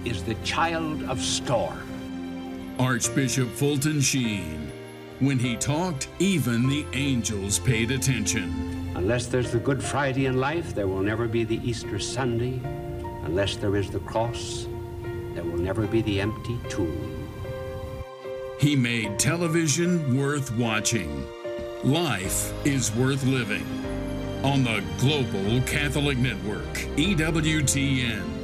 is the child of storm. Archbishop Fulton Sheen. When he talked, even the angels paid attention. Unless there's the Good Friday in life, there will never be the Easter Sunday. Unless there is the cross, there will never be the empty tomb. He made television worth watching. Life is worth living. On the Global Catholic Network, EWTN.